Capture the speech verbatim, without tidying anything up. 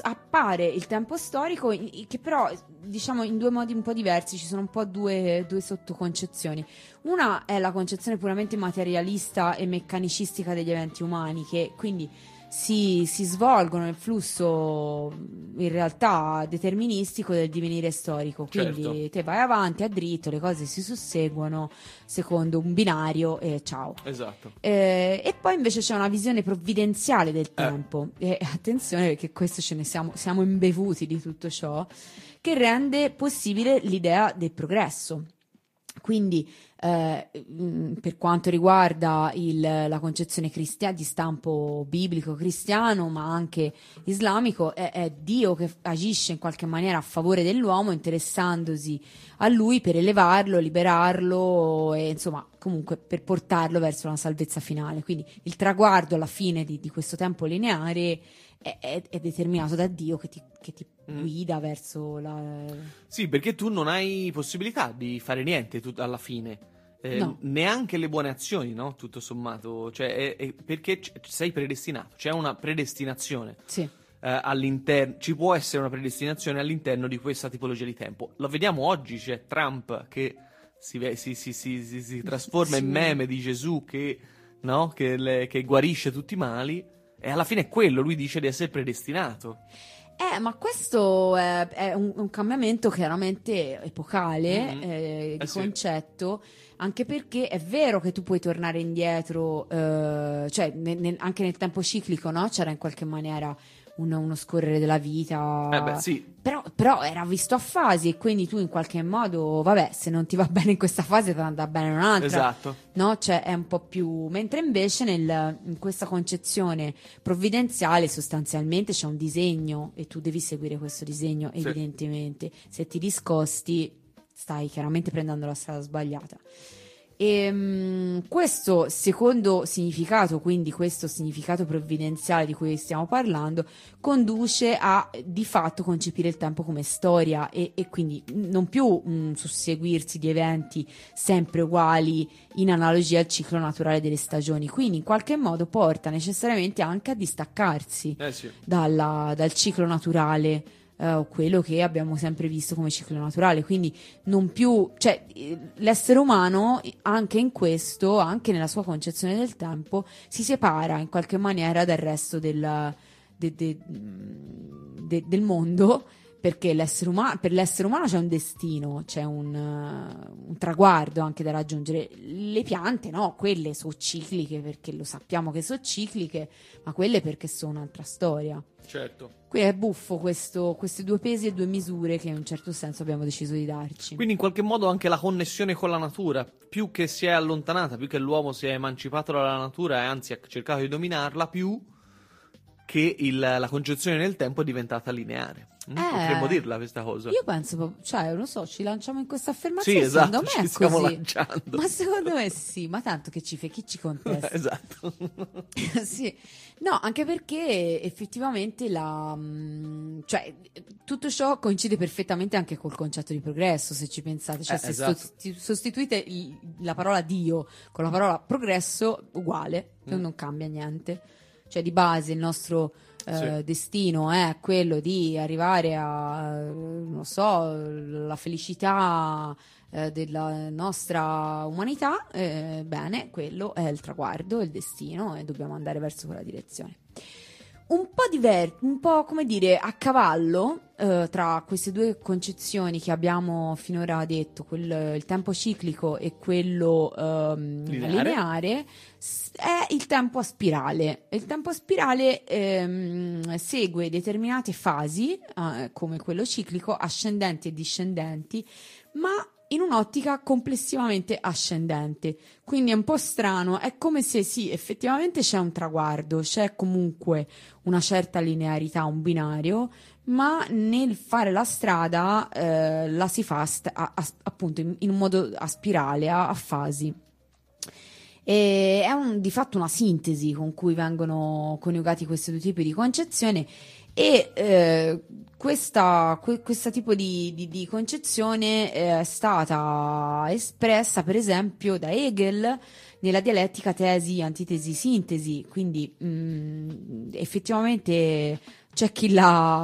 appare il tempo storico che però, diciamo, in due modi un po' diversi. Ci sono un po' due, due sottoconcezioni. Una è la concezione puramente materialista e meccanicistica degli eventi umani, che quindi si, si svolgono nel flusso in realtà deterministico del divenire storico. Quindi certo. te vai avanti a dritto, le cose si susseguono secondo un binario e ciao. Esatto. Eh, e poi invece c'è una visione provvidenziale del Eh. tempo, e attenzione perché questo ce ne siamo, siamo imbevuti di tutto ciò, che rende possibile l'idea del progresso. Quindi eh, mh, per quanto riguarda il, la concezione cristia- di stampo biblico cristiano, ma anche islamico, è, è Dio che agisce in qualche maniera a favore dell'uomo, interessandosi a lui per elevarlo, liberarlo e insomma comunque per portarlo verso una salvezza finale. Quindi il traguardo alla fine di, di questo tempo lineare è, è, è determinato da Dio che ti, che ti Mm. guida verso la... Sì, perché tu non hai possibilità di fare niente tu, alla fine. Eh, No. Neanche le buone azioni, no? Tutto sommato. Cioè, è- è perché c- sei predestinato. C'è una predestinazione. Sì. eh, all'interno, ci può essere una predestinazione all'interno di questa tipologia di tempo. Lo vediamo oggi, c'è Trump che si, ve- si, si, si, si, si trasforma Sì. in meme di Gesù che, no? che, le- che guarisce tutti i mali, e alla fine è quello, lui dice di essere predestinato. Eh, ma questo è, è un, un cambiamento chiaramente epocale, Mhm. eh, di Eh sì. concetto, anche perché è vero che tu puoi tornare indietro, eh, cioè ne- ne- anche nel tempo ciclico, no? C'era in qualche maniera un- uno scorrere della vita, Eh beh, sì. però, però era visto a fasi e quindi tu in qualche modo, vabbè, se non ti va bene in questa fase ti andrà bene in un'altra. Esatto. No, cioè è un po' più. Mentre invece nel, in questa concezione provvidenziale sostanzialmente c'è un disegno e tu devi seguire questo disegno, Sì. evidentemente. Se ti discosti stai chiaramente prendendo la strada sbagliata. E mh, questo secondo significato, quindi questo significato provvidenziale di cui stiamo parlando, conduce a di fatto concepire il tempo come storia e, e quindi non più un susseguirsi di eventi sempre uguali in analogia al ciclo naturale delle stagioni. Quindi in qualche modo porta necessariamente anche a distaccarsi Eh sì. dalla- dal ciclo naturale, eh, o quello che abbiamo sempre visto come ciclo naturale. Quindi non più, cioè eh, l'essere umano anche in questo, anche nella sua concezione del tempo, si separa in qualche maniera dal resto del, de- de- de- del mondo, perché l'essere umano, per l'essere umano c'è un destino, c'è un, uh, un traguardo anche da raggiungere. Le piante no, quelle sono cicliche perché lo sappiamo che sono cicliche, ma quelle perché sono un'altra storia. Certo. Quindi è buffo questo, questi due pesi e due misure che in un certo senso abbiamo deciso di darci. Quindi in qualche modo anche la connessione con la natura, più che si è allontanata, più che l'uomo si è emancipato dalla natura e anzi ha cercato di dominarla, più che il- la concezione del tempo è diventata lineare. Mm? Eh, Potremmo dirla questa cosa. Io penso, proprio- cioè, non so, ci lanciamo in questa affermazione. Sì, esatto, secondo me ci è stiamo così. lanciando. Ma secondo me sì, ma tanto che ci fai, chi ci contesta? Esatto. Sì, no, anche perché effettivamente la, mh, cioè, tutto ciò coincide perfettamente anche col concetto di progresso, se ci pensate. Cioè, Eh, se esatto. sosti- sostituite il- la parola Dio con la parola progresso, uguale, Mm. non cambia niente. Cioè, di base il nostro eh, Sì. destino è quello di arrivare a, eh, non so, la felicità eh, della nostra umanità. Eh, bene, quello è il traguardo, il destino, e dobbiamo andare verso quella direzione. Un po' diverso, un po' come dire a cavallo eh, tra queste due concezioni che abbiamo finora detto, quel, il tempo ciclico e quello ehm, Lineare. lineare, s- è il tempo a spirale. Il tempo a spirale ehm, segue determinate fasi, eh, come quello ciclico, ascendenti e discendenti, ma in un'ottica complessivamente ascendente. Quindi è un po' strano, è come se sì, effettivamente c'è un traguardo, c'è comunque una certa linearità, un binario, ma nel fare la strada eh, la si fa st- a- a- appunto in, in un modo a spirale, a, a fasi. E è un, di fatto una sintesi con cui vengono coniugati questi due tipi di concezione. E eh, questa, que- questo tipo di, di- di concezione è stata espressa per esempio da Hegel nella dialettica tesi, antitesi, sintesi. Quindi mh, effettivamente c'è chi l'ha